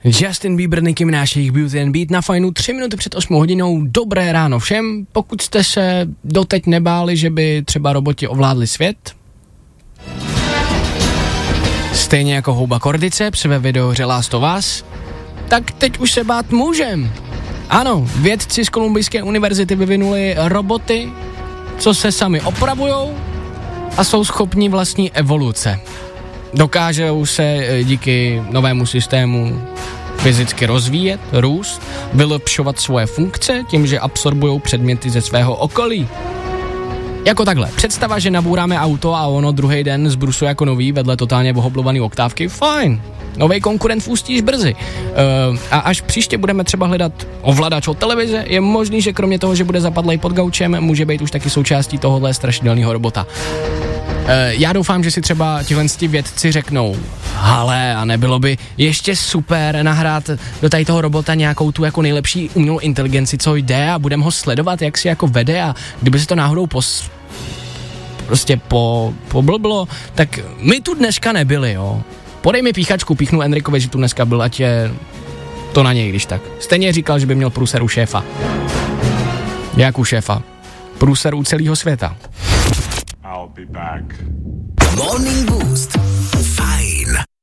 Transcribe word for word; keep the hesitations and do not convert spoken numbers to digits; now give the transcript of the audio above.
Justin Bieber, Nicki Minaj, jejich Beauty and Beat na Fajnu tři minuty před osmou hodinou. Dobré ráno všem. Pokud jste se doteď nebáli, že by třeba roboti ovládli svět, stejně jako houba Cordyceps ve videu The Last of Us, tak teď už se bát můžem. Ano, vědci z Kolumbijské univerzity vyvinuli roboty, co se sami opravujou a jsou schopni vlastní evoluce. Dokážou se díky novému systému fyzicky rozvíjet, růst, vylepšovat svoje funkce tím, že absorbují předměty ze svého okolí. Jako takhle. Představa, že nabouráme auto a ono druhý den zbrusuje jako nový vedle totálně vohoblovaný oktávky, fajn. Nový konkurent v Ústí již brzy. Uh, a až příště budeme třeba hledat ovladač od televize, je možný, že kromě toho, že bude zapadlej pod gaučem, může být už taky součástí tohohle strašidelného robota. Uh, já doufám, že si třeba tihle vědci řeknou, ale a nebylo by ještě super nahrát do tady toho robota nějakou tu jako nejlepší umělou inteligenci, co jde, a budeme ho sledovat, jak si jako vede, a kdyby se to náhodou pos... prostě po... poblblo, tak my tu dneska nebyli, jo. Podej mi píchačku, píchnu Enrikovi, že tu dneska byl, ať je to na něj, když tak. Stejně říkal, že by měl průser u šéfa. Jak u šéfa? Průser u celého světa. I'll be back. Morning Boost. Fajn.